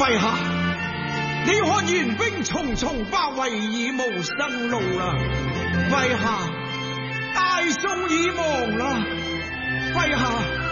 陛下，你看援兵重重包圍，已無生路啦！陛下，大宋已亡啦！陛下。